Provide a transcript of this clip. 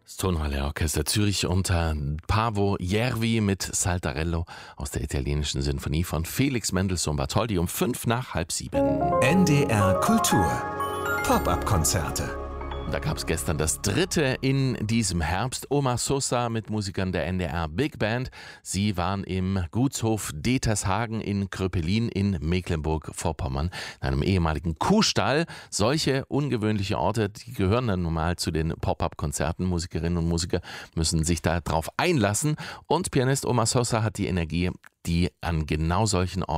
Das Tonhalle Orchester Zürich unter Paavo Järvi mit Saltarello aus der italienischen Sinfonie von Felix Mendelssohn Bartholdy um 6:05. NDR Kultur Pop-up-Konzerte. Da gab es gestern das dritte in diesem Herbst. Omar Sosa mit Musikern der NDR Big Band. Sie waren im Gutshof Detershagen in Kröpelin in Mecklenburg-Vorpommern, in einem ehemaligen Kuhstall. Solche ungewöhnliche Orte, die gehören dann nun mal zu den Pop-up-Konzerten. Musikerinnen und Musiker müssen sich da drauf einlassen. Und Pianist Omar Sosa hat die Energie, die an genau solchen Orten